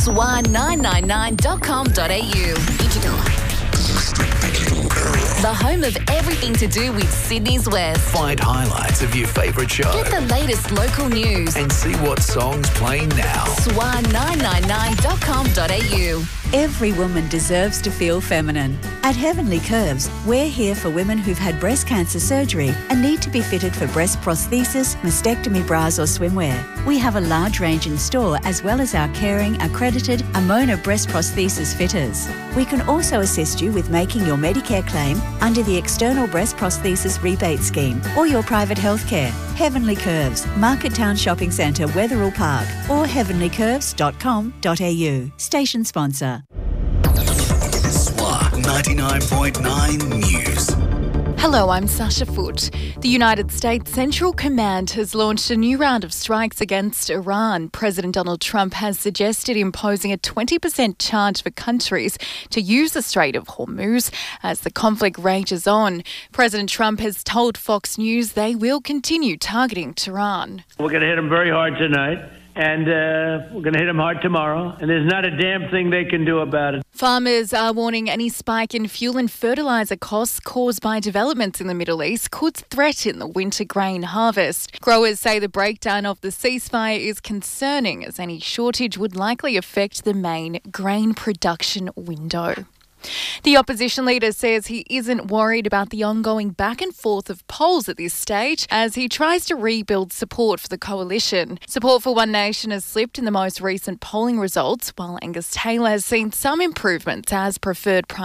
swa999.com.au. Digital. The home of everything to do with Sydney's West. Find highlights of your favourite show. Get the latest local news. And see what songs playing now. swa999.com.au. Every woman deserves to feel feminine. At Heavenly Curves, we're here for women who've had breast cancer surgery and need to be fitted for breast prosthesis, mastectomy bras or swimwear. We have a large range in store as well as our caring, accredited Amona breast prosthesis fitters. We can also assist you with making your Medicare claim under the External Breast Prosthesis Rebate Scheme or your private healthcare. Heavenly Curves, Market Town Shopping Centre, Wetherill Park or heavenlycurves.com.au. Station sponsor. SWA 99.9 News. Hello, I'm Sasha Foote. The United States Central Command has launched a new round of strikes against Iran. President Donald Trump has suggested imposing a 20% charge for countries to use the Strait of Hormuz as the conflict rages on. President Trump has told Fox News they will continue targeting Tehran. We're going to hit them very hard tonight. And we're going to hit them hard tomorrow. And there's not a damn thing they can do about it. Farmers are warning any spike in fuel and fertiliser costs caused by developments in the Middle East could threaten the winter grain harvest. Growers say the breakdown of the ceasefire is concerning as any shortage would likely affect the main grain production window. The opposition leader says he isn't worried about the ongoing back and forth of polls at this stage as he tries to rebuild support for the coalition. Support for One Nation has slipped in the most recent polling results, while Angus Taylor has seen some improvements as preferred Prime